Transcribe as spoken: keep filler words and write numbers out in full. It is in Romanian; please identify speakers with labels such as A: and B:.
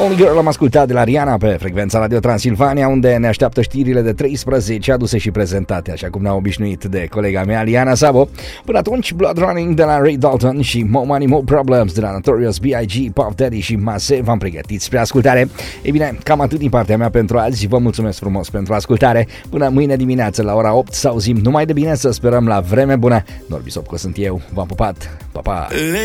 A: Only Girl am ascultat de la Rihanna pe frecvența Radio Transilvania, unde ne așteaptă știrile de treisprezece aduse și prezentate, așa cum ne-a obișnuit de colega mea, Liana Sabo. Până atunci, Blood Running de la Ray Dalton și More Money, More Problems de la Notorious B I G, Puff Daddy și Mase v-am pregătit spre ascultare. Ei bine, cam atât din partea mea pentru azi. Vă mulțumesc frumos pentru ascultare. Până mâine dimineață la ora opt să auzim numai de bine, să sperăm la vreme bună. Norbi Sopco sunt eu, v-am pupat, pa, pa!